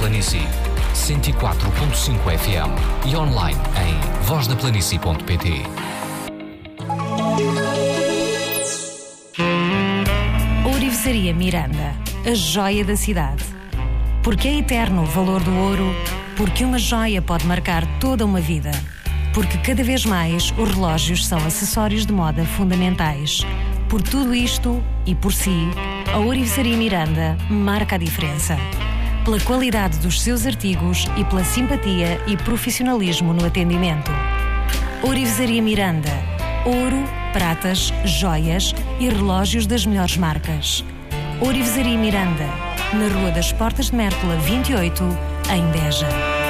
Planície, 104.5 FM e online em vozdaplanície.pt. Ourivesaria Miranda, a joia da cidade. Porque é eterno o valor do ouro, porque uma joia pode marcar toda uma vida. Porque cada vez mais os relógios são acessórios de moda fundamentais. Por tudo isto e por si, a Ourivesaria Miranda marca a diferença. Pela qualidade dos seus artigos e pela simpatia e profissionalismo no atendimento. Ourivesaria Miranda. Ouro, pratas, joias e relógios das melhores marcas. Ourivesaria Miranda, na Rua das Portas de Mértola 28, em Beja.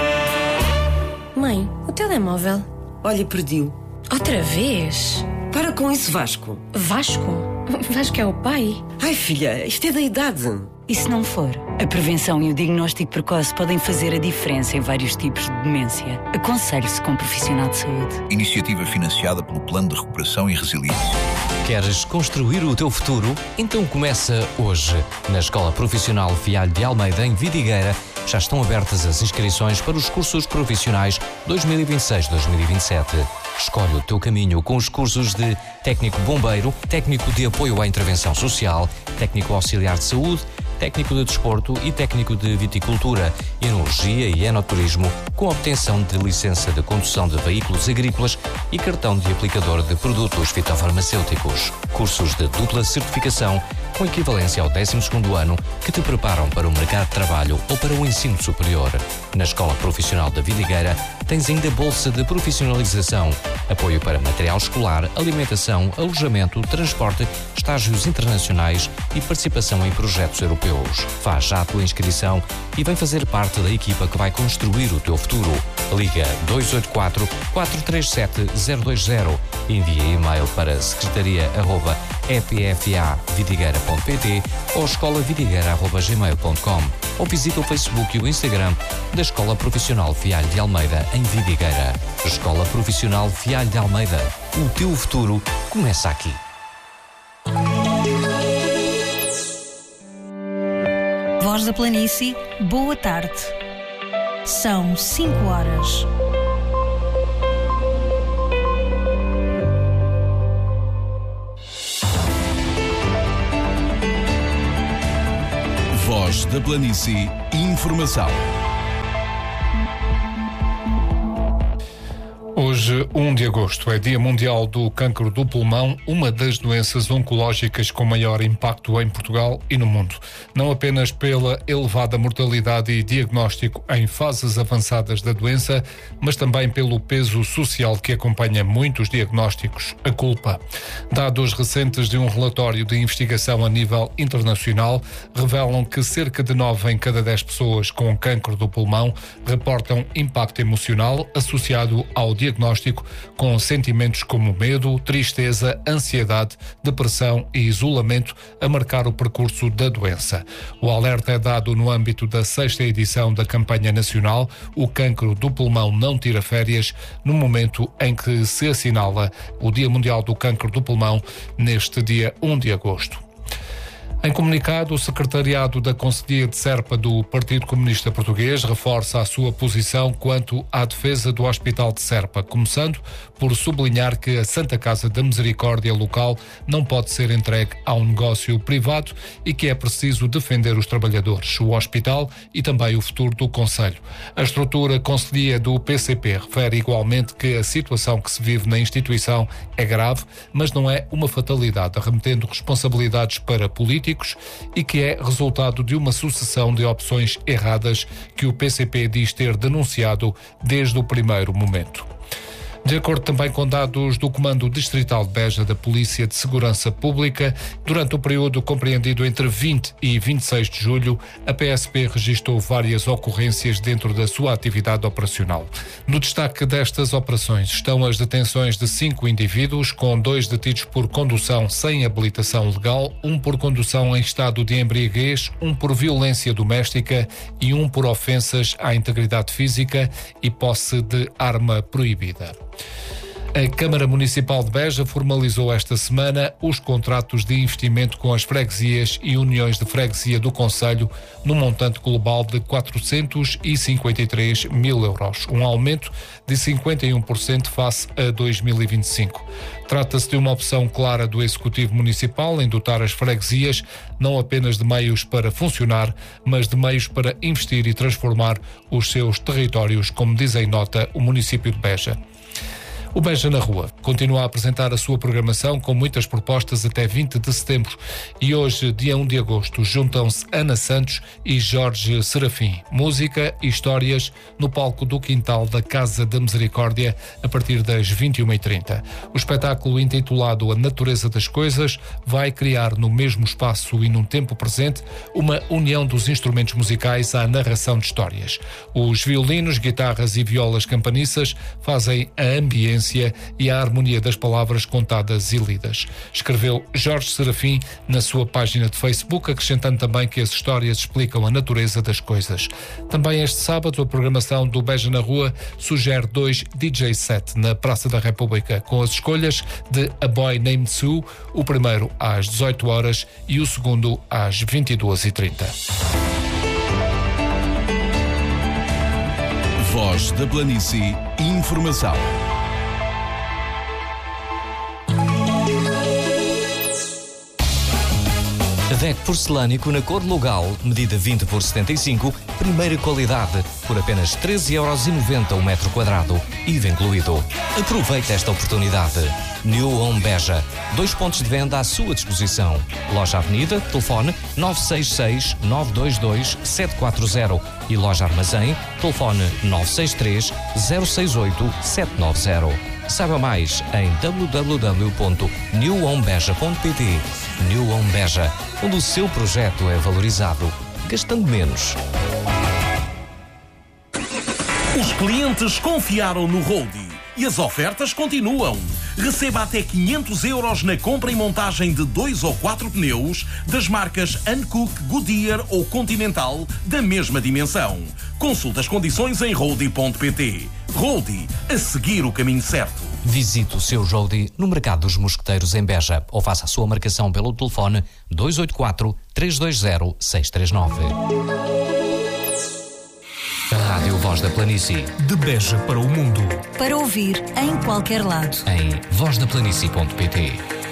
Mãe, o telemóvel. Olha, perdi-o. Outra vez? Para com isso, Vasco. Vasco? Vasco é o pai? Ai, filha, isto é da idade. E se não for? A prevenção e o diagnóstico precoce podem fazer a diferença em vários tipos de demência. Aconselhe-se com um profissional de saúde. Iniciativa financiada pelo Plano de Recuperação e Resiliência. Queres construir o teu futuro? Então começa hoje. Na Escola Profissional Fialho de Almeida, em Vidigueira, já estão abertas as inscrições para os cursos profissionais 2026-2027. Escolhe o teu caminho com os cursos de técnico bombeiro, técnico de apoio à intervenção social, técnico auxiliar de saúde, técnico de desporto e técnico de viticultura, enologia e enoturismo, com obtenção de licença de condução de veículos agrícolas e cartão de aplicador de produtos fitofarmacêuticos. Cursos de dupla certificação com equivalência ao 12º ano que te preparam para o mercado de trabalho ou para o ensino superior. Na Escola Profissional da Vidigueira tens ainda bolsa de profissionalização, apoio para material escolar, alimentação, alojamento, transporte, estágios internacionais e participação em projetos europeus. Faz já a tua inscrição e vem fazer parte da equipa que vai construir o teu futuro. Liga 284-437-020 e envia e-mail para secretaria@epfavidigueira.pt ou escolavidigueira@gmail.com ou visita o Facebook e o Instagram da Escola Profissional Fialho de Almeida em Vidigueira. Escola Profissional Fialho de Almeida. O teu futuro começa aqui. Voz da Planície, boa tarde. São 5 horas. Voz da Planície, informação. Hoje, 1 de agosto, é Dia Mundial do Cancro do Pulmão, uma das doenças oncológicas com maior impacto em Portugal e no mundo. Não apenas pela elevada mortalidade e diagnóstico em fases avançadas da doença, mas também pelo peso social que acompanha muitos diagnósticos, a culpa. Dados recentes de um relatório de investigação a nível internacional revelam que cerca de 9 em cada 10 pessoas com cancro do pulmão reportam impacto emocional associado ao diagnóstico, com sentimentos como medo, tristeza, ansiedade, depressão e isolamento a marcar o percurso da doença. O alerta é dado no âmbito da 6ª edição da campanha nacional O Cancro do Pulmão Não Tira Férias, no momento em que se assinala o Dia Mundial do Cancro do Pulmão, neste dia 1 de agosto. Em comunicado, o secretariado da Conselhia de Serpa do Partido Comunista Português reforça a sua posição quanto à defesa do Hospital de Serpa, começando por sublinhar que a Santa Casa da Misericórdia local não pode ser entregue a um negócio privado e que é preciso defender os trabalhadores, o hospital e também o futuro do concelho. A estrutura conselhia do PCP refere igualmente que a situação que se vive na instituição é grave, mas não é uma fatalidade, remetendo responsabilidades para políticos e que é resultado de uma sucessão de opções erradas que o PCP diz ter denunciado desde o primeiro momento. De acordo também com dados do Comando Distrital de Beja da Polícia de Segurança Pública, durante o período compreendido entre 20 e 26 de julho, a PSP registrou várias ocorrências dentro da sua atividade operacional. No destaque destas operações estão as detenções de 5 indivíduos, com 2 detidos por condução sem habilitação legal, 1 por condução em estado de embriaguez, 1 por violência doméstica e 1 por ofensas à integridade física e posse de arma proibida. A Câmara Municipal de Beja formalizou esta semana os contratos de investimento com as freguesias e uniões de freguesia do concelho num montante global de 453 mil euros, um aumento de 51% face a 2025. Trata-se de uma opção clara do Executivo Municipal em dotar as freguesias não apenas de meios para funcionar, mas de meios para investir e transformar os seus territórios, como diz em nota o município de Beja. O Beja na Rua continua a apresentar a sua programação com muitas propostas até 20 de setembro e hoje, dia 1 de agosto, juntam-se Ana Santos e Jorge Serafim. Música e histórias no palco do quintal da Casa da Misericórdia a partir das 21h30. O espetáculo intitulado A Natureza das Coisas vai criar no mesmo espaço e num tempo presente uma união dos instrumentos musicais à narração de histórias. Os violinos, guitarras e violas campaniças fazem a ambiência e a harmonia das palavras contadas e lidas. Escreveu Jorge Serafim na sua página de Facebook, acrescentando também que as histórias explicam a natureza das coisas. Também este sábado, a programação do Beja na Rua sugere 2 DJ set na Praça da República, com as escolhas de A Boy Named Sue, o primeiro às 18 horas e o segundo às 22h30. Voz da Planície, informação. Deck porcelânico na cor Lugal, medida 20 por 75, primeira qualidade, por apenas 13,90€ o metro quadrado, IVA incluído. Aproveite esta oportunidade. New Home Beja, 2 pontos de venda à sua disposição. Loja Avenida, telefone 966-922-740 e Loja Armazém, telefone 963-068-790. Saiba mais em www.newhomebeja.pt. New Home Beja, onde o seu projeto é valorizado, gastando menos. Os clientes confiaram no Roadie e as ofertas continuam. Receba até 500€ na compra e montagem de 2 ou 4 pneus das marcas Hankook, Goodyear ou Continental da mesma dimensão. Consulte as condições em roadie.pt. Roadie, a seguir o caminho certo. Visite o seu Roadie no Mercado dos Mosqueteiros em Beja ou faça a sua marcação pelo telefone 284-320-639. Rádio Voz da Planície. De Beja para o mundo. Para ouvir em qualquer lado. Em vozdaplanície.pt.